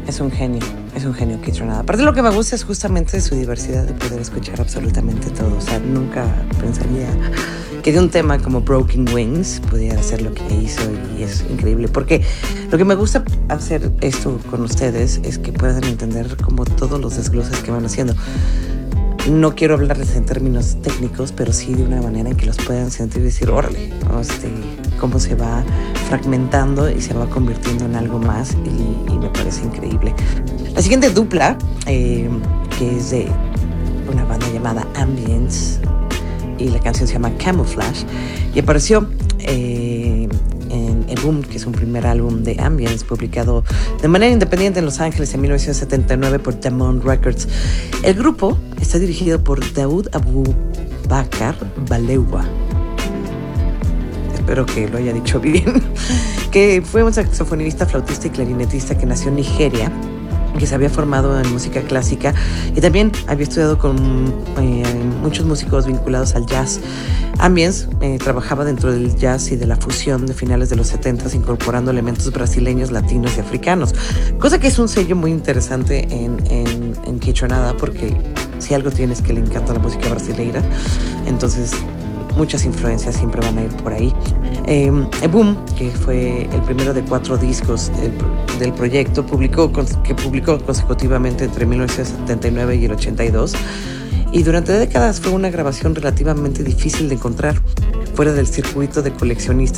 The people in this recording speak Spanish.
Es un genio Keytronada. Aparte lo que me gusta es justamente su diversidad de poder escuchar absolutamente todo. O sea, nunca pensaría que de un tema como Broken Wings pudiera hacer lo que hizo, y es increíble. Porque lo que me gusta hacer esto con ustedes es que puedan entender como todos los desgloses que van haciendo. No quiero hablarles en términos técnicos, pero sí de una manera en que los puedan sentir y decir, órale, ¿no? Cómo se va fragmentando y se va convirtiendo en algo más, y me parece increíble. La siguiente dupla, que es de una banda llamada Ambience, y la canción se llama Camouflage, y apareció en Boom, que es un primer álbum de Ambience publicado de manera independiente en Los Ángeles en 1979 por Damon Records. El grupo está dirigido por Daoud Abou Bakar Balewa, espero que lo haya dicho bien, que fue un saxofonista, flautista y clarinetista que nació en Nigeria, que se había formado en música clásica y también había estudiado con muchos músicos vinculados al jazz. Ambience trabajaba dentro del jazz y de la fusión de finales de los 70s, incorporando elementos brasileños, latinos y africanos, cosa que es un sello muy interesante en Keytronada, porque si algo tienes que le encanta la música brasileira, entonces muchas influencias siempre van a ir por ahí. Boom, que fue el primero de 4 discos del proyecto, publicó consecutivamente entre 1979 y el 82, y durante décadas fue una grabación relativamente difícil de encontrar fuera del circuito de coleccionistas